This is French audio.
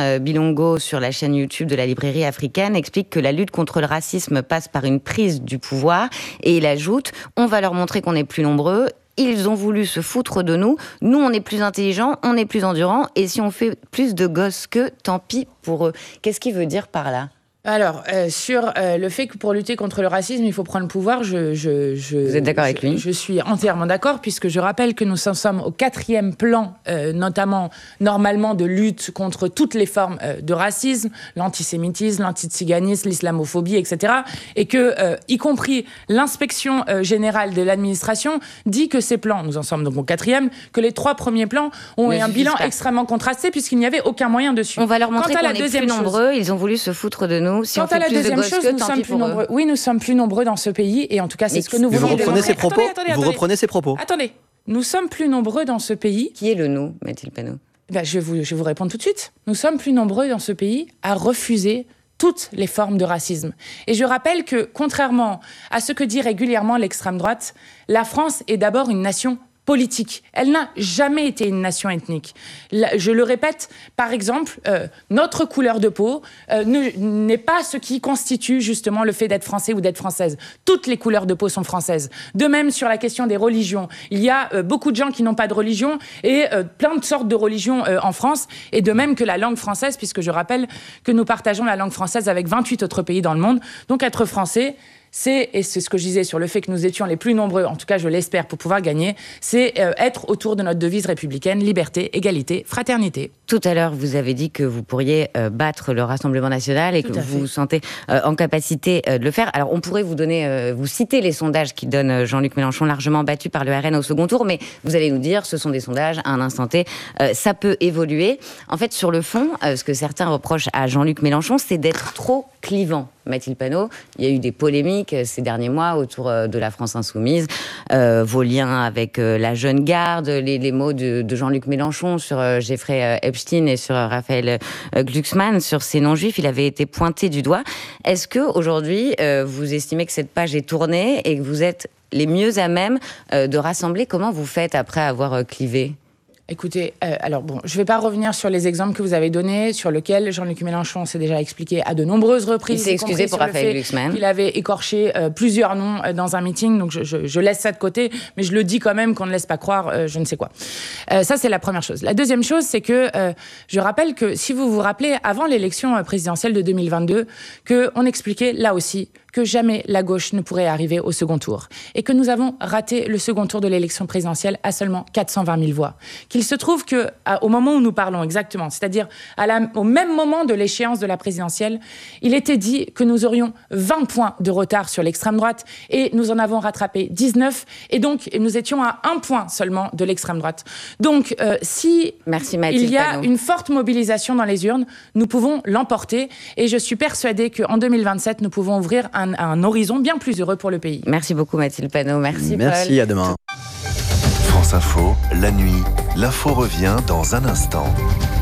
Bilongo sur la chaîne YouTube de la librairie africaine explique que la lutte contre le racisme passe par une prise du pouvoir. Et il ajoute, on va leur montrer qu'on est plus nombreux. Ils ont voulu se foutre de nous. Nous, on est plus intelligents, on est plus endurants. Et si on fait plus de gosses qu'eux, tant pis pour eux. Qu'est-ce qu'il veut dire par là ? Alors, sur le fait que pour lutter contre le racisme, il faut prendre le pouvoir, Vous êtes d'accord avec lui ? Je suis entièrement d'accord, puisque je rappelle que nous sommes au 4e plan, notamment, normalement, de lutte contre toutes les formes de racisme, l'antisémitisme, l'antiziganisme, l'islamophobie, etc. Et que, y compris l'inspection générale de l'administration, dit que ces plans, nous en sommes donc au 4e, que les 3 premiers plans ont un bilan extrêmement contrasté, puisqu'il n'y avait aucun moyen dessus. On va leur montrer qu'on est plus nombreux, ils ont voulu se foutre de nous. Si Quant à la deuxième chose, nous sommes plus nombreux. Oui, nous sommes plus nombreux dans ce pays, et en tout cas, c'est ce que nous voulons. Vous reprenez ces propos. Vous reprenez ces propos. Attendez, nous sommes plus nombreux dans ce pays. Qui est le nous, Mathilde Panot ? Je vais vous répondre tout de suite. Nous sommes plus nombreux dans ce pays à refuser toutes les formes de racisme. Et je rappelle que, contrairement à ce que dit régulièrement l'extrême droite, la France est d'abord une nation politique. Elle n'a jamais été une nation ethnique. Je le répète, par exemple, notre couleur de peau n'est pas ce qui constitue justement le fait d'être français ou d'être française. Toutes les couleurs de peau sont françaises. De même, sur la question des religions, il y a beaucoup de gens qui n'ont pas de religion et plein de sortes de religions en France, et de même que la langue française, puisque je rappelle que nous partageons la langue française avec 28 autres pays dans le monde. Donc être français, et c'est ce que je disais sur le fait que nous étions les plus nombreux, en tout cas je l'espère, pour pouvoir gagner, c'est être autour de notre devise républicaine, liberté, égalité, fraternité. Tout à l'heure, vous avez dit que vous pourriez battre le Rassemblement national et que vous vous sentez en capacité de le faire. Alors on pourrait vous citer les sondages qui donnent Jean-Luc Mélenchon largement battu par le RN au second tour, mais vous allez nous dire, ce sont des sondages à un instant T, ça peut évoluer. En fait, sur le fond, ce que certains reprochent à Jean-Luc Mélenchon, c'est d'être trop clivant. Mathilde Panot, il y a eu des polémiques ces derniers mois autour de la France insoumise, vos liens avec la jeune garde, les mots de Jean-Luc Mélenchon sur Jeffrey Epstein et sur Raphaël Glucksmann, sur ces non-juifs, il avait été pointé du doigt. Est-ce que aujourd'hui, vous estimez que cette page est tournée et que vous êtes les mieux à même de rassembler ? Comment vous faites après avoir clivé ? Écoutez, je ne vais pas revenir sur les exemples que vous avez donnés, sur lesquels Jean-Luc Mélenchon s'est déjà expliqué à de nombreuses reprises. Il s'est excusé pour Raphaël Glucksmann. Il avait écorché plusieurs noms dans un meeting, donc je laisse ça de côté, mais je le dis quand même qu'on ne laisse pas croire je ne sais quoi. Ça, c'est la première chose. La deuxième chose, c'est que je rappelle que, si vous vous rappelez, avant l'élection présidentielle de 2022, qu'on expliquait là aussi que jamais la gauche ne pourrait arriver au second tour. Et que nous avons raté le second tour de l'élection présidentielle à seulement 420 000 voix. Qu'il se trouve qu'au moment où nous parlons exactement, c'est-à-dire au même moment de l'échéance de la présidentielle, il était dit que nous aurions 20 points de retard sur l'extrême droite et nous en avons rattrapé 19. Et donc, nous étions à 1 point seulement de l'extrême droite. Donc, si il y a une forte mobilisation dans les urnes, nous pouvons l'emporter. Et je suis persuadée qu'en 2027, nous pouvons ouvrir un horizon bien plus heureux pour le pays. Merci beaucoup Mathilde Panot, merci Paul. Merci, à demain. France Info, la nuit, l'info revient dans un instant.